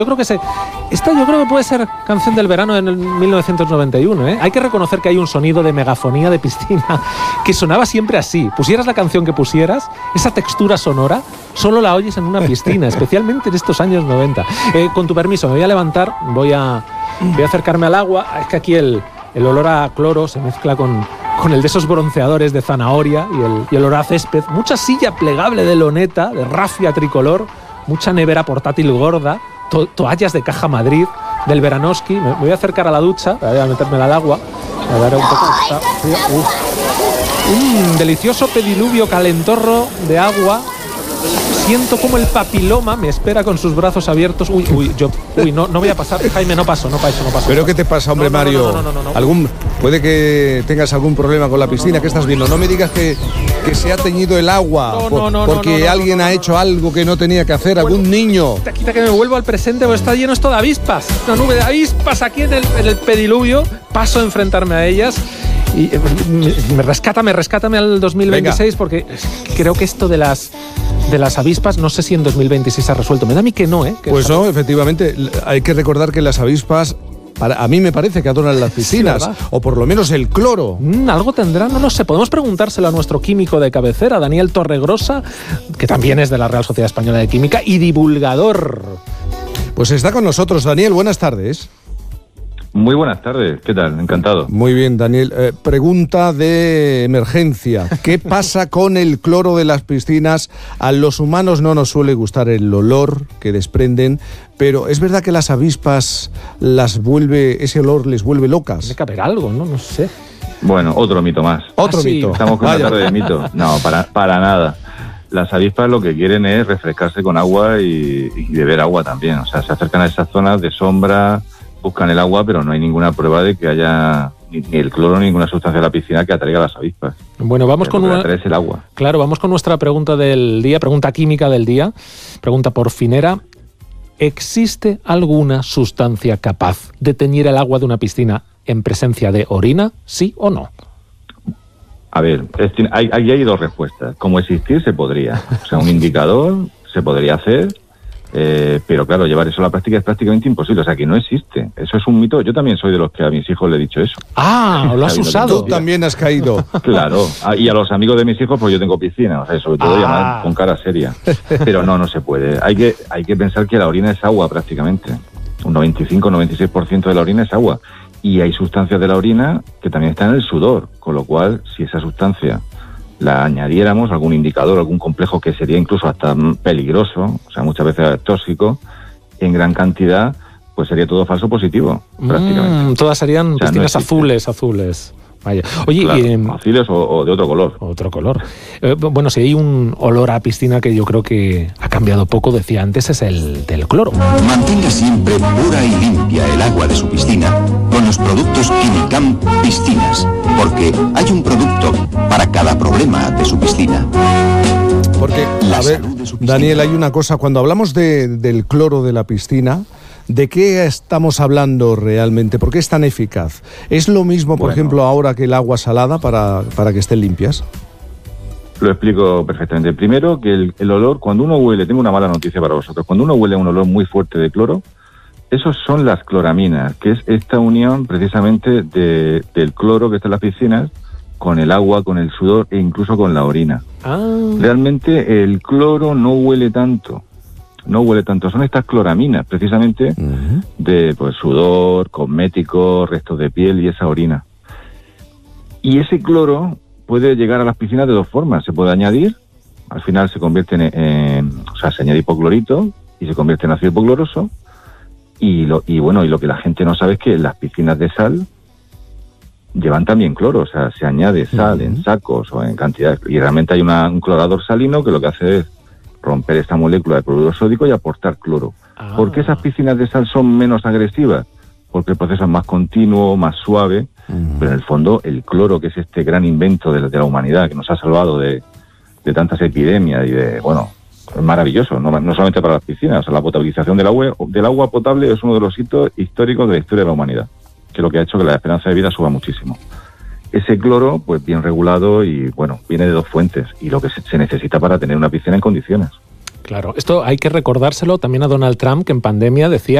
Yo creo que esta yo creo que puede ser canción del verano en el 1991, ¿eh? Hay que reconocer que hay un sonido de megafonía de piscina que sonaba siempre así. Pusieras la canción que pusieras, esa textura sonora solo la oyes en una piscina, especialmente en estos años 90. Con tu permiso, me voy a levantar, voy a acercarme al agua. Es que aquí el olor a cloro se mezcla con el de esos bronceadores de zanahoria y el olor a césped. Mucha silla plegable de loneta, de rafia tricolor, mucha nevera portátil gorda, toallas de Caja Madrid, del Veranoski. Me voy a acercar a la ducha, voy a meterme al agua, a ver un poco. Un delicioso pediluvio calentorro de agua. Siento como el papiloma me espera con sus brazos abiertos. No voy a pasar. Jaime, no paso. ¿Pero qué te pasa, hombre, Mario? No. Puede que tengas algún problema con la piscina. ¿Qué estás viendo? No me digas que se ha teñido el agua porque alguien ha hecho algo que no tenía que hacer, algún niño. Quita que me vuelvo al presente, porque está lleno esto de avispas. Una nube de avispas aquí en el pediluvio. Paso a enfrentarme a ellas. Y rescátame al 2026. Venga. Porque creo que esto de las avispas, no sé si en 2026 se ha resuelto. Me da a mí que no, ¿eh? Pues no, efectivamente. Hay que recordar que las avispas, a mí me parece que adoran las piscinas, sí, o por lo menos el cloro. Algo tendrá, no lo sé. Podemos preguntárselo a nuestro químico de cabecera, Daniel Torregrosa, que también es de la Real Sociedad Española de Química y divulgador. Pues está con nosotros. Daniel, buenas tardes. Muy buenas tardes, ¿qué tal? Encantado. Muy bien, Daniel. Pregunta de emergencia. ¿Qué pasa con el cloro de las piscinas? A los humanos no nos suele gustar el olor que desprenden, pero es verdad que las avispas ese olor les vuelve locas. Tiene que haber algo, ¿no? No sé. Bueno, otro mito más. Otro mito. Estamos con una tarde de mito. No, para nada. Las avispas lo que quieren es refrescarse con agua y beber agua también. O sea, se acercan a esas zonas de sombra, buscan el agua, pero no hay ninguna prueba de que haya ni el cloro ni ninguna sustancia de la piscina que atraiga a las avispas. Bueno, vamos con el agua. Claro, vamos con nuestra pregunta del día, pregunta química del día, pregunta porfinera. ¿Existe alguna sustancia capaz de teñir el agua de una piscina en presencia de orina, sí o no? A ver, hay dos respuestas. Como existir se podría. O sea, un indicador se podría hacer. Pero claro, llevar eso a la práctica es prácticamente imposible, o sea que no existe, eso es un mito. Yo también soy de los que a mis hijos le he dicho eso. ¿Lo has usado? Tú también has caído. Claro, y a los amigos de mis hijos, pues yo tengo piscina, o sea, sobre todo llamar con cara seria. Pero no se puede, hay que pensar que la orina es agua prácticamente, un 95-96% de la orina es agua, y hay sustancias de la orina que también están en el sudor, con lo cual, si esa sustancia la añadiéramos, algún indicador, algún complejo que sería incluso hasta peligroso, o sea, muchas veces tóxico, en gran cantidad, pues sería todo falso positivo, prácticamente. Todas serían piscinas azules. Vaya. Oye, claro, azules o de otro color. Otro color. Bueno, si hay un olor a piscina que yo creo que ha cambiado poco, decía antes, es el del cloro. Mantenga siempre pura y limpia el agua de su piscina con los productos Quimicam Piscinas, porque hay un producto para cada problema de su piscina. Porque, a ver, Daniel, hay una cosa, cuando hablamos del cloro de la piscina, ¿de qué estamos hablando realmente? ¿Por qué es tan eficaz? ¿Es lo mismo, por ejemplo, ahora que el agua salada para que estén limpias? Lo explico perfectamente. Primero, que el olor, cuando uno huele, tengo una mala noticia para vosotros, cuando uno huele un olor muy fuerte de cloro, esos son las cloraminas, que es esta unión precisamente del cloro que está en las piscinas con el agua, con el sudor e incluso con la orina. Realmente el cloro no huele tanto, son estas cloraminas precisamente de sudor, cosméticos, restos de piel y esa orina. Y ese cloro puede llegar a las piscinas de dos formas, se puede añadir, al final se convierte se añade hipoclorito y se convierte en ácido hipocloroso, y lo que la gente no sabe es que las piscinas de sal llevan también cloro, o sea, se añade sal en sacos o en cantidades, y realmente hay un clorador salino que lo que hace es romper esta molécula de cloruro sódico y aportar cloro. ¿Por qué esas piscinas de sal son menos agresivas? Porque el proceso es más continuo, más suave, pero en el fondo el cloro, que es este gran invento de la humanidad, que nos ha salvado de tantas epidemias y es maravilloso, no solamente para las piscinas, o sea, la potabilización del agua potable es uno de los hitos históricos de la historia de la humanidad, que es lo que ha hecho que la esperanza de vida suba muchísimo. Ese cloro, pues bien regulado y, viene de dos fuentes y lo que se necesita para tener una piscina en condiciones. Claro, esto hay que recordárselo también a Donald Trump, que en pandemia decía